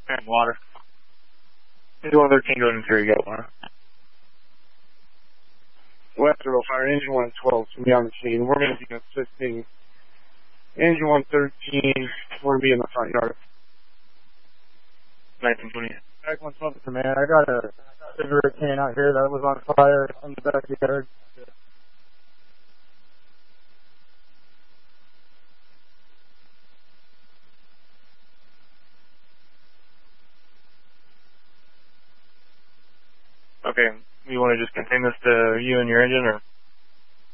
And water. Engine 113 going into you got water. West Row Fire, engine 112 to be on the scene. We're going to be assisting engine 113. We're going to be in the front yard. 1920. Back 112 command. I got a hurricane out here that was on fire on the backyard. Okay, you want to just contain this to you and your engine, or?